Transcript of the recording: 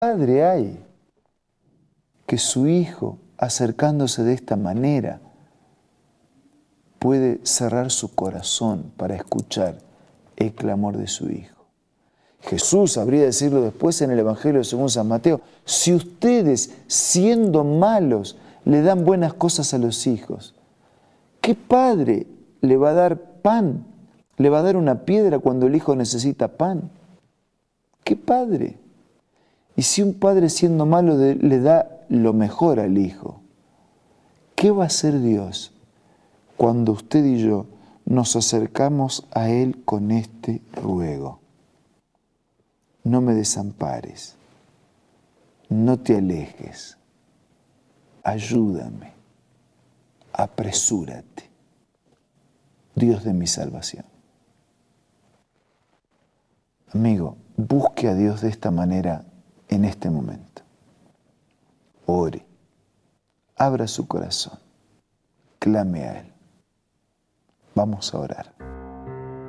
padre hay que su hijo, acercándose de esta manera, puede cerrar su corazón para escuchar el clamor de su hijo? Jesús habría de decirlo después en el Evangelio según San Mateo: si ustedes, siendo malos, le dan buenas cosas a los hijos, ¿qué padre le va a dar pan? ¿Le va a dar una piedra cuando el hijo necesita pan? ¿Qué padre? Y si un padre, siendo malo, le da lo mejor al hijo, ¿qué va a hacer Dios cuando usted y yo nos acercamos a Él con este ruego? No me desampares, no te alejes, ayúdame, apresúrate, Dios de mi salvación. Amigo, busque a Dios de esta manera en este momento. Ore, abra su corazón, clame a Él. Vamos a orar.